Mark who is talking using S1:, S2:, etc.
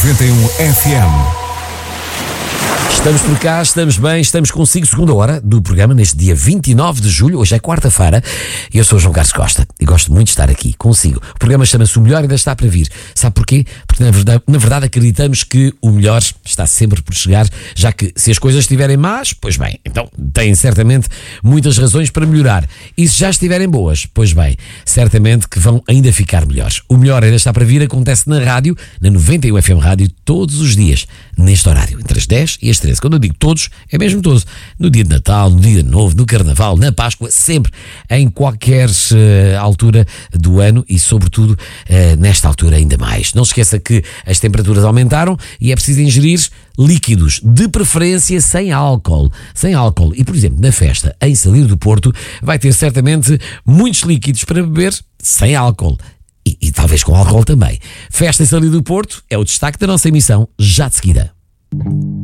S1: 91 FM.
S2: Estamos por cá, estamos bem, estamos consigo, segunda hora do programa, neste dia 29 de julho, hoje é quarta-feira, e eu sou o João Carlos Costa, e gosto muito de estar aqui, consigo. O programa chama-se O Melhor Ainda Está para Vir. Sabe porquê? Porque na verdade acreditamos que o melhor está sempre por chegar, já que se as coisas estiverem más, pois bem, então têm certamente muitas razões para melhorar. E se já estiverem boas, pois bem, certamente que vão ainda ficar melhores. O Melhor Ainda Está para Vir acontece na rádio, na 91 FM Rádio, todos os dias, neste horário, entre as 10 e as 13. Quando eu digo todos, é mesmo todos. No dia de Natal, no dia de Novo, no Carnaval, na Páscoa, sempre, em qualquer altura do ano e, sobretudo, nesta altura ainda mais. Não se esqueça que as temperaturas aumentaram e é preciso ingerir líquidos, de preferência sem álcool. Sem álcool. E, por exemplo, na festa em Salir do Porto, vai ter certamente muitos líquidos para beber sem álcool. E talvez com álcool também. Festa em Salir do Porto é o destaque da nossa emissão, já de seguida.